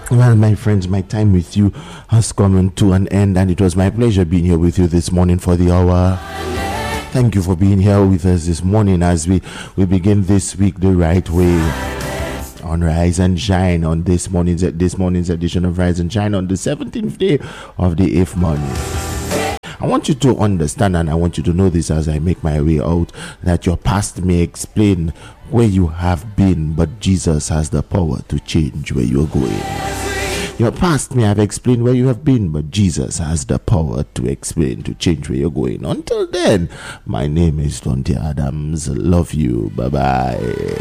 Well, my friends, my time with you has come to an end, and it was my pleasure being here with you this morning for the hour. Thank you for being here with us this morning as we begin this week the right way on Rise and Shine on this morning's edition of Rise and Shine on the 17th day of the 8th month. I want you to understand, and I want you to know this as I make my way out, that your past may explain where you have been, but Jesus has the power to change where you're going. Your past may have explained where you have been, but Jesus has the power to change where you're going. Until then, my name is Donty Adams. Love you. Bye-bye.